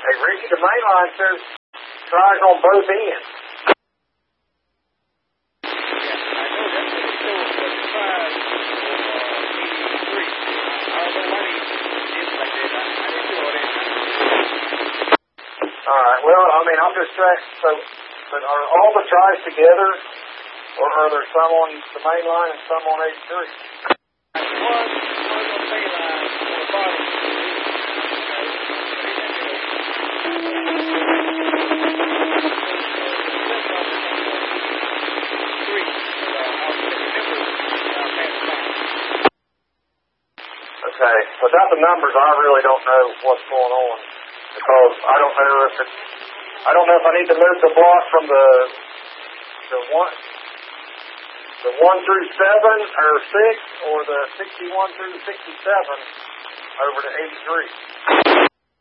Hey, Ricky, the main line says tries on both ends. All right. Well, I mean, I'm just trying. So, but are all the tries together, or are there some on the main line and some on 83? Okay. Without the numbers, I really don't know what's going on because I don't know if it's. I don't know if I need to move the block from the 1 through 7 or 6 or the 61 through 67 over to 83.